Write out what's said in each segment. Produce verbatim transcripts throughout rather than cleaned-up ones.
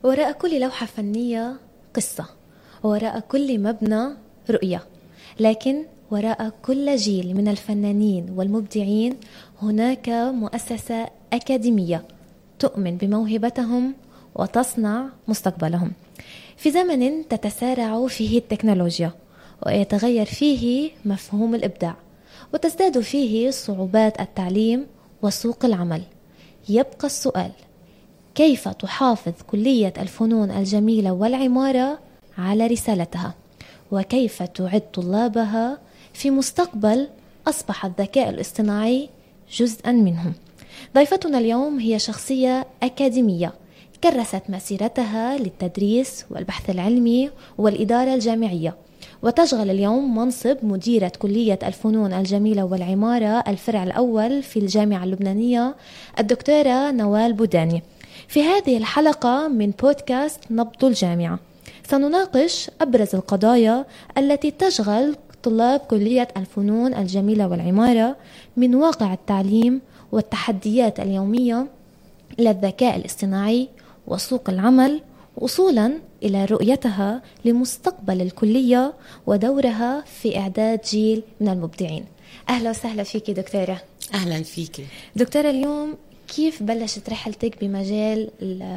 وراء كل لوحة فنية قصة، وراء كل مبنى رؤية، لكن وراء كل جيل من الفنانين والمبدعين هناك مؤسسة أكاديمية تؤمن بموهبتهم وتصنع مستقبلهم. في زمن تتسارع فيه التكنولوجيا ويتغير فيه مفهوم الإبداع وتزداد فيه صعوبات التعليم وسوق العمل، يبقى السؤال: كيف تحافظ كلية الفنون الجميلة والعمارة على رسالتها؟ وكيف تعد طلابها في مستقبل أصبح الذكاء الاصطناعي جزءا منهم؟ ضيفتنا اليوم هي شخصية أكاديمية كرست مسيرتها للتدريس والبحث العلمي والإدارة الجامعية، وتشغل اليوم منصب مديرة كلية الفنون الجميلة والعمارة الفرع الأول في الجامعة اللبنانية، الدكتورة نوال بوداني. في هذه الحلقة من بودكاست نبض الجامعة سنناقش أبرز القضايا التي تشغل طلاب كلية الفنون الجميلة والعمارة من واقع التعليم والتحديات اليومية إلى الذكاء الاصطناعي وسوق العمل، وصولا إلى رؤيتها لمستقبل الكلية ودورها في إعداد جيل من المبدعين. أهلا وسهلا فيك دكتورة. أهلا فيك دكتورة. اليوم كيف بلشت رحلتك بمجال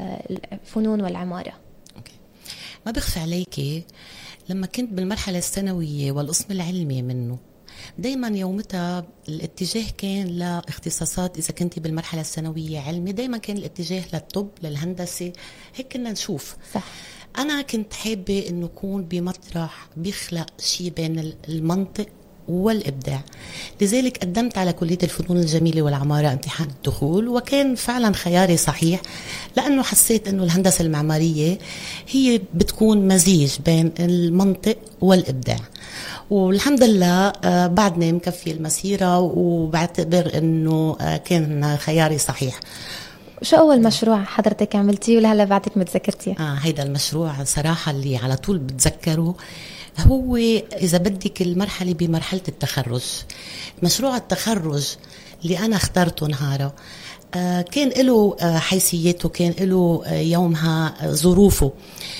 الفنون والعمارة؟ أوكي. ما بخفي عليك، لما كنت بالمرحلة الثانوية والقسم العلمي منه دايما يومتها الاتجاه كان لاختصاصات. إذا كنت بالمرحلة الثانوية علمي دايما كان الاتجاه للطب للهندسة، هيك كنا نشوف. صح. أنا كنت حابة إنه يكون بمطرح بيخلق شيء بين المنطق والإبداع، لذلك قدمت على كلية الفنون الجميلة والعمارة امتحان الدخول، وكان فعلا خياري صحيح، لأنه حسيت أنه الهندسة المعمارية هي بتكون مزيج بين المنطق والإبداع، والحمد لله بعدني مكفي المسيرة وبعتبر أنه كان خياري صحيح. شو أول مشروع حضرتك عملتيه ولهلا بعدك متذكرتيه؟ آه هيدا المشروع صراحة اللي على طول بتذكره هو إذا بدك المرحلة بمرحلة التخرج. مشروع التخرج اللي أنا اخترته نهاره آه كان له آه حيثيته، كان له آه يومها آه ظروفه.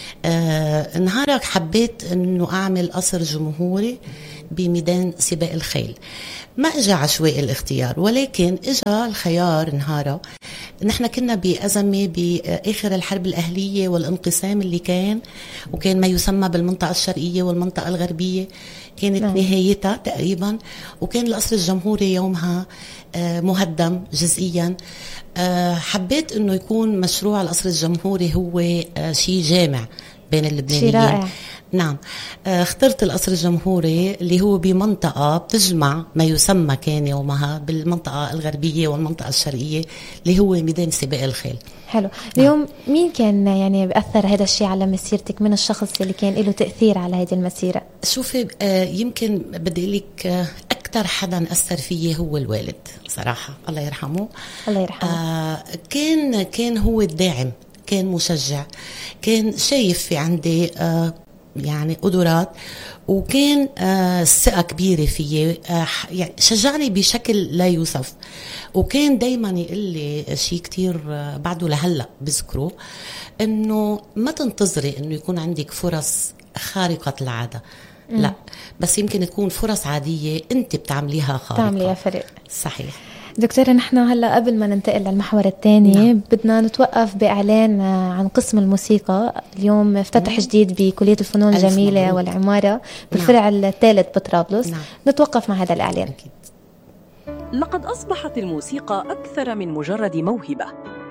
آه نهارك حبيت أنه أعمل قصر جمهوري بميدان سباق الخيل. ما اجى عشوائي الاختيار، ولكن اجى الخيار نهاره. نحن كنا بأزمة بآخر الحرب الأهلية والانقسام اللي كان، وكان ما يسمى بالمنطقة الشرقية والمنطقة الغربية كانت نعم. نهايتها تقريبا، وكان القصر الجمهوري يومها مهدم جزئيا. حبيت انه يكون مشروع القصر الجمهوري هو شيء جامع بين اللبنانيين. نعم. اخترت القصر الجمهوري اللي هو بمنطقة بتجمع ما يسمى كان يومها بالمنطقة الغربية والمنطقة الشرقية اللي هو ميدان سباق الخيل. حلو. اليوم نعم. مين كان يعني بأثر هذا الشيء على مسيرتك؟ من الشخص اللي كان له تأثير على هذه المسيرة؟ شوفي، آه يمكن بدي لك آه أكثر حدا أثر فيه هو الوالد صراحة، الله يرحمه. الله يرحمه. آه كان كان هو الداعم، كان مشجع، كان شايف في عندي آه يعني قدرات، وكان آه ثقة كبيرة فيه. آه يعني شجعني بشكل لا يوصف، وكان دايما يقول لي شيء كتير آه بعده لهلأ بذكره، انه ما تنتظري انه يكون عندك فرص خارقة العادة، م. لا، بس يمكن تكون فرص عادية انت بتعمليها خارقة، تعمليها فرق. صحيح. دكتورة، نحن هلا قبل ما ننتقل للمحور الثاني نعم. بدنا نتوقف بإعلان عن قسم الموسيقى. اليوم افتتح نعم. جديد بكلية الفنون الجميلة والعمارة بالفرع نعم. الثالث بطرابلس. نعم. نتوقف مع هذا الإعلان. أكيد. لقد أصبحت الموسيقى أكثر من مجرد موهبة،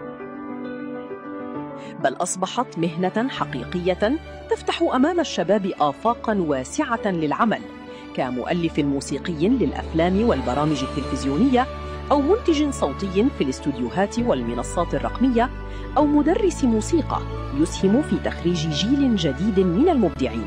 بل أصبحت مهنة حقيقية تفتح أمام الشباب آفاقا واسعة للعمل، كمؤلف موسيقي للأفلام والبرامج التلفزيونية، أو منتج صوتي في الاستوديوهات والمنصات الرقمية، أو مدرس موسيقى يسهم في تخريج جيل جديد من المبدعين.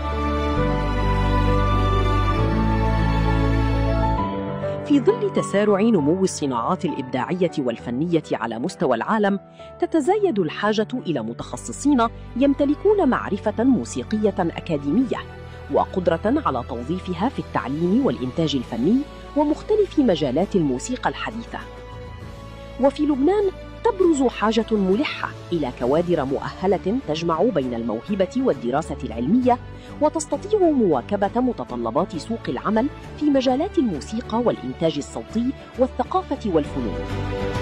في ظل تسارع نمو الصناعات الإبداعية والفنية على مستوى العالم، تتزايد الحاجة إلى متخصصين يمتلكون معرفة موسيقية أكاديمية وقدرة على توظيفها في التعليم والإنتاج الفني ومختلف مجالات الموسيقى الحديثة. وفي لبنان تبرز حاجة ملحة إلى كوادر مؤهلة تجمع بين الموهبة والدراسة العلمية وتستطيع مواكبة متطلبات سوق العمل في مجالات الموسيقى والإنتاج الصوتي والثقافة والفنون.